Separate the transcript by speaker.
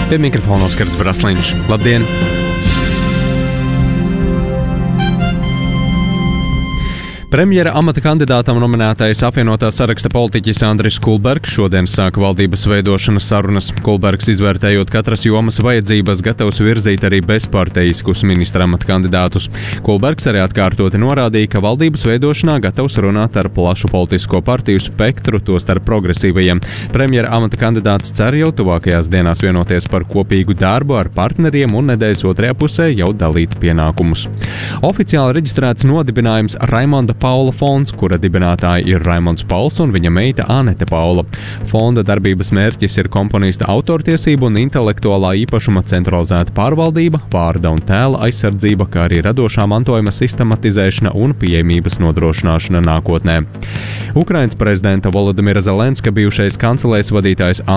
Speaker 1: Pie mikrofona Oskars Brasliņš. Labdien! Premjera amata kandidātam nominētais apvienotā saraksta politiķis Andris Kulbergs šodien sāka valdības veidošanas sarunas. Kulbergs, izvērtējot katras jomas vajadzības, gatavs virzīt arī bezparteiskus ministra amata kandidātus. Kulbergs arī atkārtoti norādīja, ka valdības veidošanā gatavs runāt ar plašu politisko partiju spektru, tostarp progresīvajiem. Premjera amata kandidāts cer jau tuvākajās dienās vienoties par kopīgu darbu ar partneriem un nedēļas otrajā pusē jau dalīt pienākumus. Oficiāli reģistrēts nodibinājums Raimonda Paula fonds, kura dibinātāji ir Raimonds Pauls un viņa meita Anete Paula. Fonda darbības mērķis ir komponista autortiesību un intelektuālā īpašuma centralizēta pārvaldība, vārda un tēla aizsardzība, kā arī radošā mantojuma sistematizēšana un pieejamības nodrošināšana nākotnē. Ukrainas prezidenta Volodimira Zelenska bijušais kancelēs vadītājs